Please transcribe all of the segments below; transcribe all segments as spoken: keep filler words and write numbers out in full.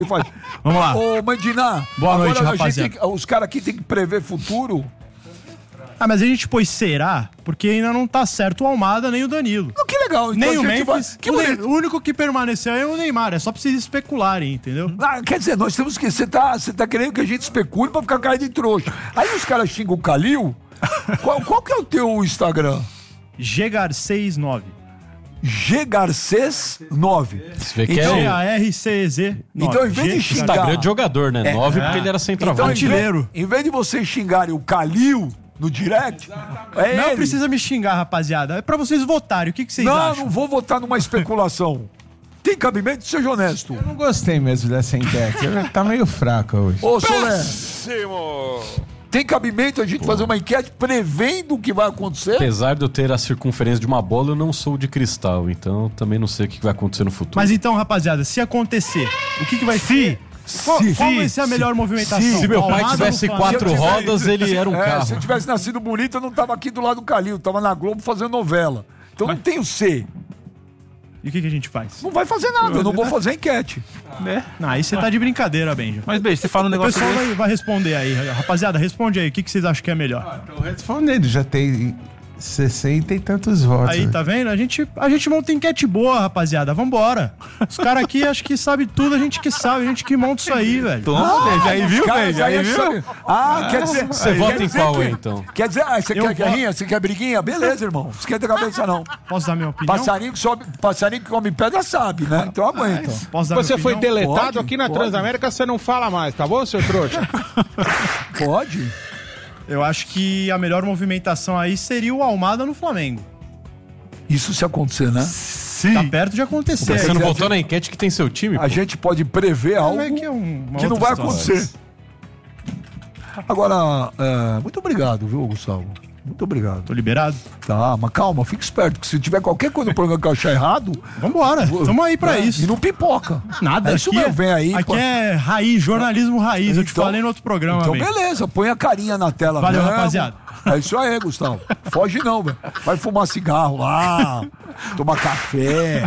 Vamos lá. Ô, Mandiná. Boa noite, rapaziada. Que, os caras aqui tem que prever futuro. Ah, mas a gente pôs será, porque ainda não tá certo o Almada nem o Danilo. Oh, que legal. Nem então o Memphis. vai... que o, ne... o único que permaneceu é o Neymar. É só pra vocês especularem, entendeu? Ah, quer dizer, nós temos que... Você tá, você tá querendo que a gente especule pra ficar cara de trouxa. Aí os caras xingam o Calil. qual, qual que é o teu Instagram? G Garcês nove. G Garcês nove. Então, G A R C Z nove. Então, em vez de xingar... Instagram de jogador, né? nove é. Porque ele era centroavante. Então, em vez, em vez de vocês xingarem o Calil no direct... É não ele. precisa me xingar, rapaziada. É pra vocês votarem. O que, que vocês não, acham? Não, não vou votar numa especulação. Tem cabimento? Seja honesto. Eu não gostei mesmo dessa enquete. Tá meio fraca hoje. Ô, Solé. Tem cabimento a gente fazer uma enquete prevendo o que vai acontecer? Apesar de eu ter a circunferência de uma bola, eu não sou de cristal. Então, também não sei o que vai acontecer no futuro. Mas então, rapaziada, se acontecer, o que, que vai ser? Qual, se, qual vai ser a melhor movimentação? Se, se meu pai tivesse quatro tivesse, rodas, ele era um é, carro. Se eu tivesse nascido bonito, eu não tava aqui do lado do Calil, eu tava na Globo fazendo novela. Então Mas... não tem o C. E o que, que a gente faz? Não vai fazer nada, eu não vou fazer enquete. É? Não, aí você tá de brincadeira, Benja. Mas, beijo, você fala um negócio... O pessoal vai, vai responder aí. Rapaziada, responde aí. O que, que vocês acham que é melhor? Ah, tô respondendo, já tem sessenta e tantos votos. Aí, tá vendo? A gente, a gente monta enquete boa, rapaziada. Vambora. Os caras aqui acho que sabem tudo, a gente que sabe, a gente que monta isso aí, velho. Toma, Benja, aí viu, Benja, aí viu? Ah, quer dizer... Você vota em qual aí, então? Quer dizer, ah, você Eu quer guerrinha? Você quer briguinha? Beleza, irmão. Não esquenta a cabeça, não. Posso dar minha opinião? Passarinho que, sobe, passarinho que come pedra sabe, né? Então aguenta. Posso dar você minha foi opinião? deletado Pode, aqui na pode. Transamérica, você não fala mais, tá bom, seu trouxa? Pode? Eu acho que a melhor movimentação aí seria o Almada no Flamengo. Isso se acontecer, né? Sim. Tá perto de acontecer. Você não a votou gente- na enquete que tem seu time? A pô? gente pode prever algo é que, é um- uma que não outra vai situação. acontecer. Agora, é, muito obrigado, viu, Gustavo? Muito obrigado. Tô liberado? Tá, mas calma, fica esperto, que se tiver qualquer coisa no programa que eu achar errado... Vambora, tamo aí pra é, isso. E não pipoca. Nada, É isso aqui mesmo, é- vem aí. Aqui pô. é raiz, jornalismo raiz. Eu te Então- falei no outro programa, Então, amigo. beleza, põe a carinha na tela. Valeu, mesmo. rapaziada. É isso aí, Gustavo. Foge não, velho. Vai fumar cigarro lá, tomar café.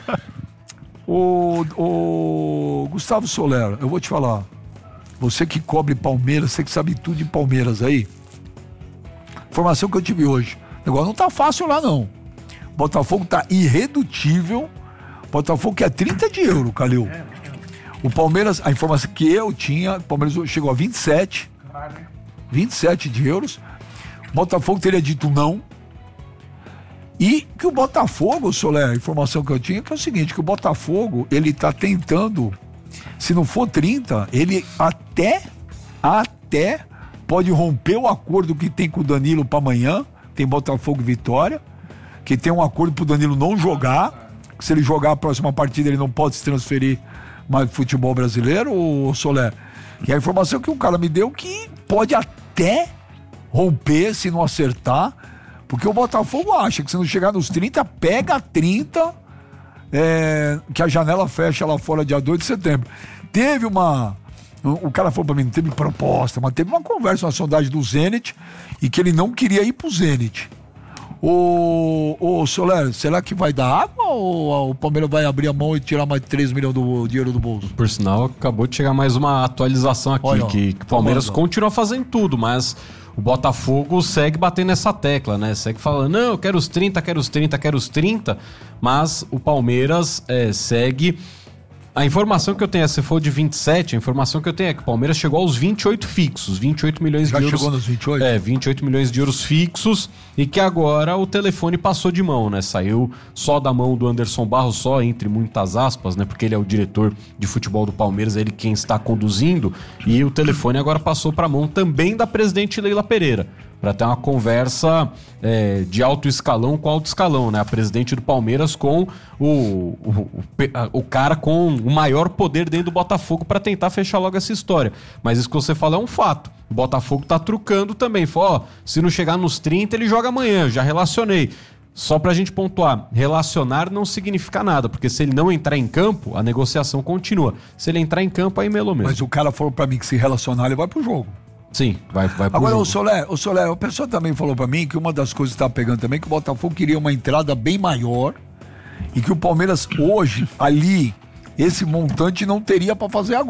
Ô, ô, Gustavo Soler, eu vou te falar. Você que cobre Palmeiras, você que sabe tudo de Palmeiras aí. Informação que eu tive hoje. O negócio não tá fácil lá, não. Botafogo tá irredutível. Botafogo quer trinta de euro, Calil. O Palmeiras, a informação que eu tinha, o Palmeiras chegou a vinte e sete. vinte e sete de euros. Botafogo teria dito não. E que o Botafogo, Soler, a informação que eu tinha, que é o seguinte, que o Botafogo, ele tá tentando, se não for trinta, ele até, até pode romper o acordo que tem com o Danilo para amanhã, tem Botafogo e Vitória, que tem um acordo pro Danilo não jogar, que se ele jogar a próxima partida ele não pode se transferir mais pro futebol brasileiro, ô Soler. E a informação que o cara me deu que pode até romper se não acertar, porque o Botafogo acha que se não chegar nos trinta, pega trinta, é, que a janela fecha lá fora dia dois de setembro. Teve uma... O cara falou pra mim, não teve proposta, mas teve uma conversa, uma sondagem do Zenit, e que ele não queria ir pro Zenit. Ô, ô Soler, será que vai dar água ou o Palmeiras vai abrir a mão e tirar mais três milhões do dinheiro do bolso? Por sinal, acabou de chegar mais uma atualização aqui, Olha, que, que o Palmeiras tá continua fazendo tudo, mas o Botafogo segue batendo nessa tecla, né? Segue falando, não, eu quero os trinta, quero os trinta, quero os trinta, mas o Palmeiras é, segue... A informação que eu tenho, se for de vinte e sete, a informação que eu tenho é que o Palmeiras chegou aos vinte e oito fixos, vinte e oito milhões Já de euros. chegou nos vinte e oito? É, vinte e oito milhões de euros fixos, e que agora o telefone passou de mão, né? Saiu só da mão do Anderson Barros, só entre muitas aspas, né? Porque ele é o diretor de futebol do Palmeiras, é ele quem está conduzindo, e o telefone agora passou para a mão também da presidente Leila Pereira, para ter uma conversa é, de alto escalão com alto escalão, né? A presidente do Palmeiras com o, o, o, o cara com o maior poder dentro do Botafogo para tentar fechar logo essa história. Mas isso que você fala é um fato. O Botafogo tá trucando também. Falou, ó, se não chegar nos trinta, ele joga amanhã. Eu já relacionei. Só pra gente pontuar, relacionar não significa nada, porque se ele não entrar em campo, a negociação continua. Se ele entrar em campo, aí melou mesmo. Mas o cara falou pra mim que se relacionar, ele vai pro jogo. Sim, vai, vai pro Agora, jogo. o Soler, o Soler, a pessoa também falou pra mim que uma das coisas que tá pegando também é que o Botafogo queria uma entrada bem maior e que o Palmeiras hoje, ali, esse montante não teria para fazer agora.